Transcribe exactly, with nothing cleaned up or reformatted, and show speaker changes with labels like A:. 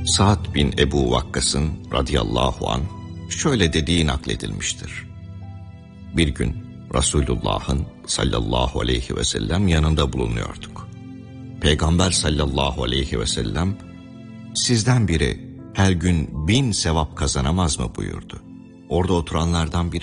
A: Sa'd bin Ebu Vakkas'ın radıyallahu anh şöyle dediği nakledilmiştir. Bir gün Resulullah'ın sallallahu aleyhi ve sellem yanında bulunuyorduk. Peygamber sallallahu aleyhi ve sellem, sizden biri her gün bin sevap kazanamaz mı buyurdu. Orada oturanlardan biri,